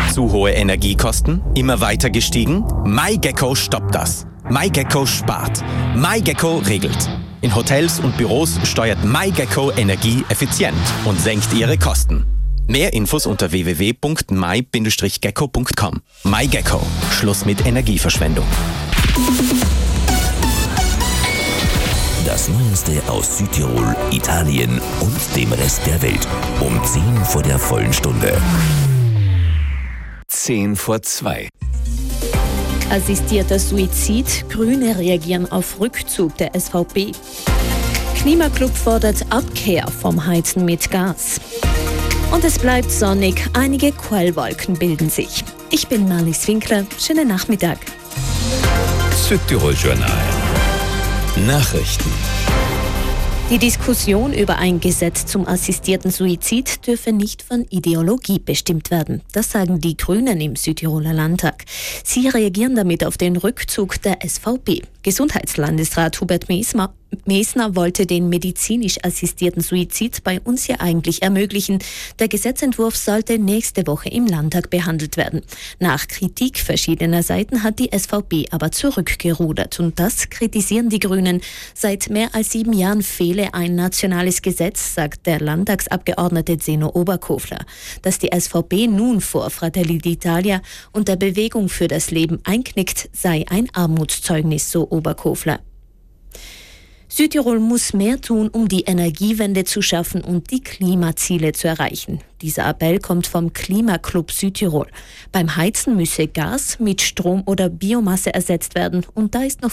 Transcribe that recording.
Zu hohe Energiekosten? Immer weiter gestiegen? MyGecko stoppt das. MyGecko spart. MyGecko regelt. In Hotels und Büros steuert MyGecko Energie effizient und senkt ihre Kosten. Mehr Infos unter www.my-gecko.com. MyGecko. Schluss mit Energieverschwendung. Das Neueste aus Südtirol, Italien und dem Rest der Welt. Um 10 vor der vollen Stunde. 10 vor 2. Assistierter Suizid. Grüne reagieren auf Rückzug der SVP. Klimaclub fordert Abkehr vom Heizen mit Gas. Und es bleibt sonnig. Einige Quellwolken bilden sich. Ich bin Marlies Winkler. Schönen Nachmittag. Südtirol Journal. Nachrichten. Die Diskussion über ein Gesetz zum assistierten Suizid dürfe nicht von Ideologie bestimmt werden. Das sagen die Grünen im Südtiroler Landtag. Sie reagieren damit auf den Rückzug der SVP. Gesundheitslandesrat Hubert Mesner wollte den medizinisch assistierten Suizid bei uns ja eigentlich ermöglichen. Der Gesetzentwurf sollte nächste Woche im Landtag behandelt werden. Nach Kritik verschiedener Seiten hat die SVP aber zurückgerudert. Und das kritisieren die Grünen. Seit mehr als 7 Jahren fehle ein nationales Gesetz, sagt der Landtagsabgeordnete Zeno Oberkofler. Dass die SVP nun vor Fratelli d'Italia und der Bewegung für das Leben einknickt, sei ein Armutszeugnis, so Oberkofler. Südtirol muss mehr tun, um die Energiewende zu schaffen und die Klimaziele zu erreichen. Dieser Appell kommt vom Klimaclub Südtirol. Beim Heizen müsse Gas mit Strom oder Biomasse ersetzt werden und da ist noch